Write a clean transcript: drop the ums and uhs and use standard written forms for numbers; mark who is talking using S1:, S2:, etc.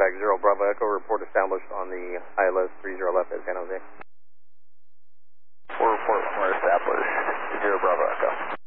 S1: contact 0 Bravo Echo, report established on the ILS 30 left at San Jose.
S2: We'll report when we're established, 0 Bravo Echo.